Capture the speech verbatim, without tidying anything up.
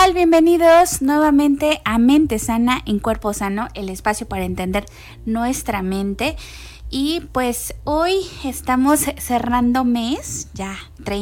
tal? Bienvenidos nuevamente a Mente Sana en Cuerpo Sano, el espacio para entender nuestra mente. Y pues hoy estamos cerrando mes, ya